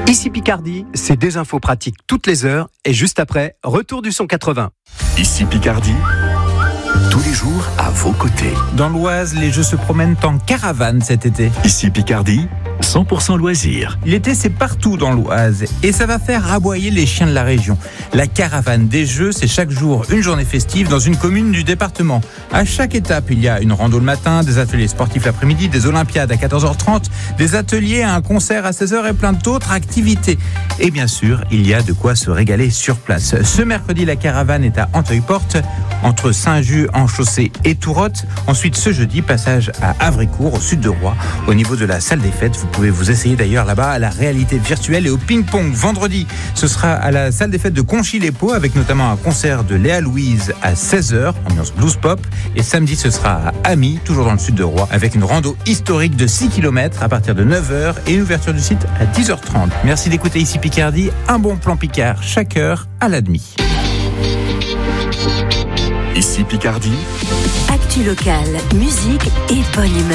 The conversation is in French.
Ici Picardie, c'est des infos pratiques toutes les heures et juste après, retour du son 80. Ici Picardie, tous les jours à vos côtés. Dans l'Oise, les jeux se promènent en caravane cet été. Ici Picardie, 100% loisirs. L'été, c'est partout dans l'Oise et ça va faire aboyer les chiens de la région. La caravane des jeux, c'est chaque jour une journée festive dans une commune du département. À chaque étape, il y a une rando le matin, des ateliers sportifs l'après-midi, des olympiades à 14h30, des ateliers, un concert à 16h et plein d'autres activités. Et bien sûr, il y a de quoi se régaler sur place. Ce mercredi, la caravane est à Anteuil-Porte, entre Saint-Just, Enchaussée et Tourotte. Ensuite, ce jeudi, passage à Havricourt, au sud de Roy, au niveau de la salle des fêtes. Vous pouvez vous essayer d'ailleurs là-bas à la réalité virtuelle et au ping-pong. Vendredi, ce sera à la salle des fêtes de Conchy-les-Paux avec notamment un concert de Léa Louise à 16h, ambiance blues pop. Et samedi, ce sera à Amy, toujours dans le sud de Roy, avec une rando historique de 6 km à partir de 9h et une ouverture du site à 10h30. Merci d'écouter Ici Picardie, un bon plan Picard chaque heure à la demi. Ici Picardie, Actu locale, musique et bonne humeur.